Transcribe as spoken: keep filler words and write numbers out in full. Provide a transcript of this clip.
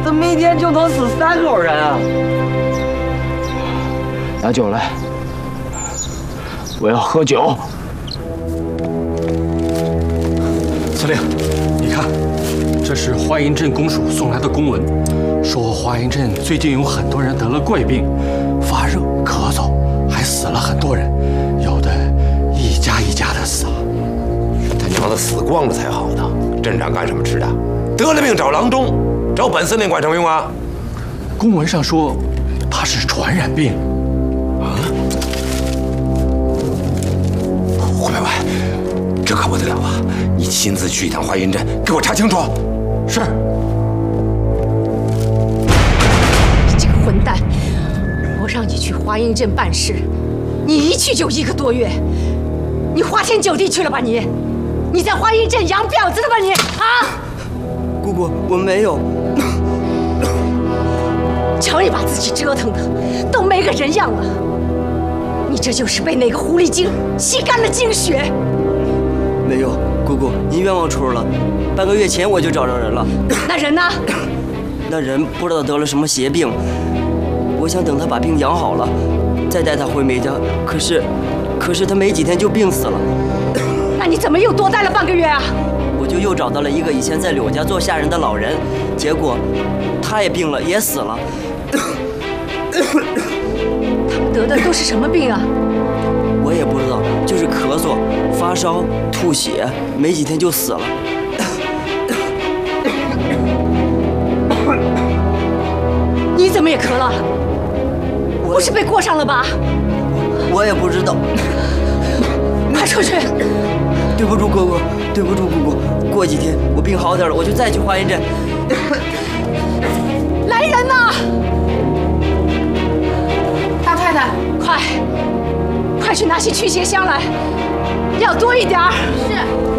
怎么一天就能死三口人啊？ 拿酒来，我要喝酒。 司令，你看，这是华阴镇公署送来的公文，说华阴镇最近有很多人得了怪病，发热、咳嗽，还死了很多人，有的一家一家的死啊。 他娘的死光了才好呢！镇长干什么吃的？得了病找郎中，找本司令管什么用啊？ 公文上说，他是传染病。 啊！胡百万，这可不得了啊！你亲自去一趟华阴镇，给我查清楚。 是。 你这个混蛋！我让你去华阴镇办事，你一去就一个多月，你花天酒地去了吧你？你在华阴镇养婊子的吧你？啊！ 姑姑，我没有。 瞧你把自己折腾的都没个人样了，你这就是被那个狐狸精吸干了精血。 没有，姑姑，您冤枉出了。半个月前我就找着人了。 那人呢？ 那人不知道得了什么邪病，我想等他把病养好了，再带他回梅家。可是，可是他没几天就病死了。 那你怎么又多待了半个月啊？ 我就又找到了一个以前在柳家做下人的老人，结果他也病了，也死了。 他们得的都是什么病啊？ 我也不知道，就是咳嗽、发烧、吐血，没几天就死了。 你怎么也咳了？不是被过上了吧？ 我也不知道。 快出去！ 对不住哥哥，对不住姑姑。过几天我病好点了，我就再去华阴镇。 来人呐！ 大太太， 快，快去拿些驱邪香来，要多一点儿。 是。